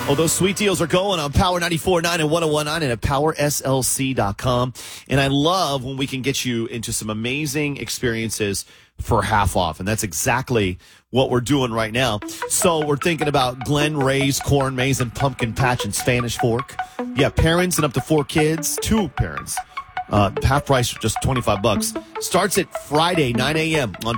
Oh, those sweet deals are going on Power 94.9 and 101.9 and at PowerSLC.com. And I love when we can get you into some amazing experiences for half off. And that's exactly what we're doing right now. So we're thinking about Glen Ray's Corn Maze and Pumpkin Patch and Spanish Fork. Yeah, parents and up to 4 kids, 2 parents. Half price, just $25. Starts at Friday, 9 a.m. on